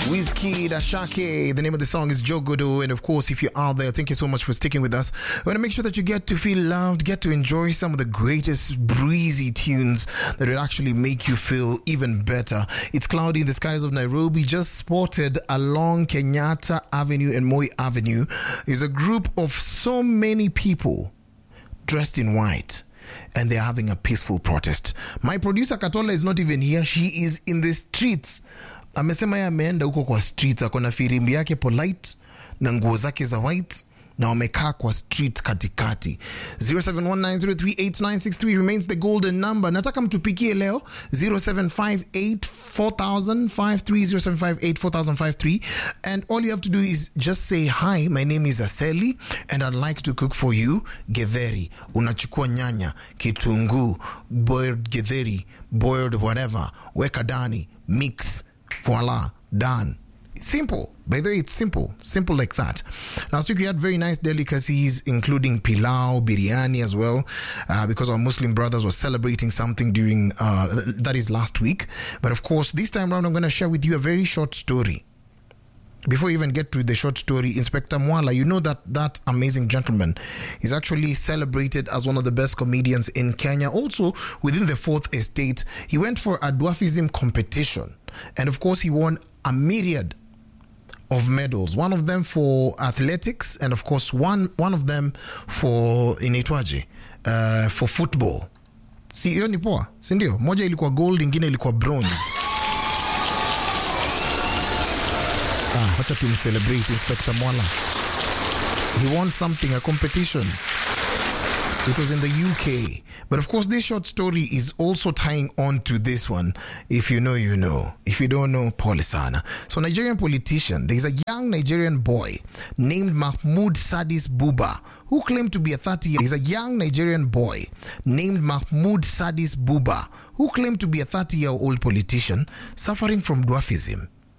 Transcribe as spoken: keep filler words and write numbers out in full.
Wizkid, Ashake. The name of the song is Jogodo. And of course, if you're out there, thank you so much for sticking with us. I want to make sure that you get to feel loved, get to enjoy some of the greatest breezy tunes that will actually make you feel even better. It's cloudy in the skies of Nairobi. Just spotted along Kenyatta Avenue and Moi Avenue is a group of so many people dressed in white. And they're having a peaceful protest. My producer Katola is not even here. She is in the streets. Amesema ya ameenda huko kwa streets, akona firimbi yake polite na nguo zake za white na wamekaa kwa street katikati. zero seven one nine zero three eight nine six three remains the golden number. Nataka mtupikie leo zero seven five eight four thousand five three zero seven five eight four thousand five three, and all you have to do is just say hi, my name is Aseli and I'd like to cook for you githeri. Unachukua nyanya, kitunguu, boiled githeri, boiled whatever, weka ndani, mix, voila, done. Simple. By the way, it's simple. Simple like that. Last week we had very nice delicacies, including pilau, biryani as well, uh, because our Muslim brothers were celebrating something during, uh, that is last week. But of course, this time around, I'm going to share with you a very short story. Before we even get to the short story, Inspector Mwala, you know that that amazing gentleman is actually celebrated as one of the best comedians in Kenya. Also, within the fourth estate, he went for a dwarfism competition. And of course, he won a myriad of medals. One of them for athletics, and of course, one one of them for inaitwaje, uh, for football. Si hiyo ni poa, si ndio? Moja ilikuwa gold, ingine ilikuwa bronze. Ah, wacha tumcelebrate Inspector Mwala. He won something, a competition. It was in the U K. But of course, this short story is also tying on to this one. If you know, you know. If you don't know, pole sana. So, Nigerian politician, there is a young Nigerian boy named Mahmoud Sadis Buba, who claimed to be a thirty year. There is a young Nigerian boy named Mahmoud Sadis Buba, who claimed to be a thirty-year-old politician suffering from dwarfism.